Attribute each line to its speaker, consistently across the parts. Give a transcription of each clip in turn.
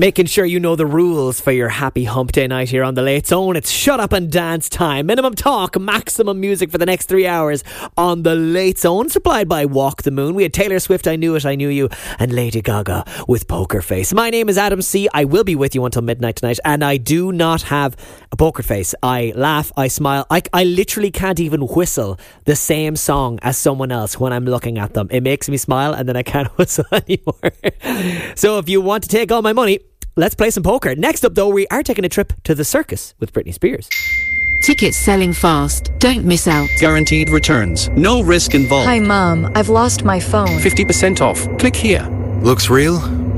Speaker 1: Making sure you know the rules for your happy hump day night here on The Late Zone. It's shut up and dance time. Minimum talk, maximum music for the next 3 hours on The Late Zone. Supplied by Walk the Moon. We had Taylor Swift, I Knew It, I Knew You, and Lady Gaga with Poker Face. My name is Adam C. I will be with you until midnight tonight, and I do not have a poker face. I laugh, I smile. I literally can't even whistle the same song as someone else when I'm looking at them. It makes me smile, and then I can't whistle anymore. So if you want to take all my money, let's play some poker. Next up, though, we are taking a trip to the circus with Britney Spears.
Speaker 2: Tickets selling fast. Don't miss out.
Speaker 3: Guaranteed returns. No risk involved.
Speaker 4: Hi, Mom. I've lost my phone.
Speaker 3: 50% off. Click here.
Speaker 5: Looks real?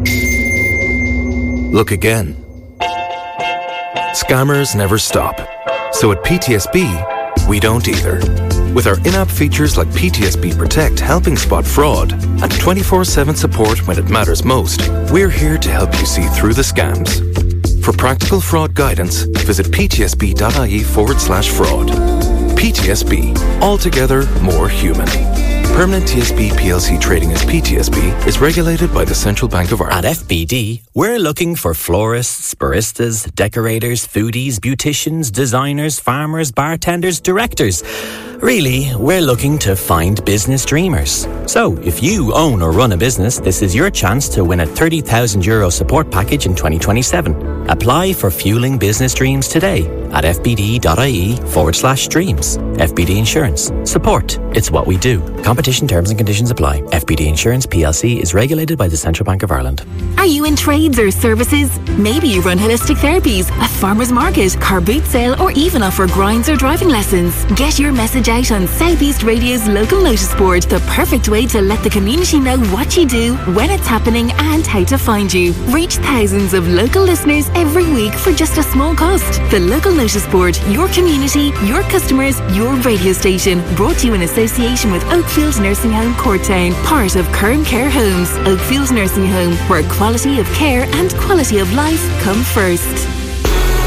Speaker 5: Look again. Scammers never stop. So at PTSB, we don't either. With our in-app features like PTSB Protect helping spot fraud and 24/7 support when it matters most, we're here to help you see through the scams. For practical fraud guidance, visit ptsb.ie/fraud. PTSB, altogether more human. Permanent TSB PLC trading as PTSB is regulated by the Central Bank of Ireland.
Speaker 6: At FBD, we're looking for florists, baristas, decorators, foodies, beauticians, designers, farmers, bartenders, directors. Really, we're looking to find business dreamers. So, if you own or run a business, this is your chance to win a €30,000 support package in 2027. Apply for Fueling Business Dreams today at fbd.ie/dreams. FBD Insurance. Support. It's what we do. Competition terms and conditions apply. FBD Insurance PLC is regulated by the Central Bank of Ireland.
Speaker 7: Are you in trades or services? Maybe you run holistic therapies, a farmer's market, car boot sale, or even offer grinds or driving lessons. Get your message out on Southeast Radio's local notice board, the perfect way to let the community know what you do, when it's happening, and how to find you. Reach thousands of local listeners every week for just a small cost. The local notice board, your community, your customers, your radio station. Brought to you in association with Oakfield Nursing Home Courtown, part of Curran Care Homes. Oakfield Nursing Home, where quality of care and quality of life come first.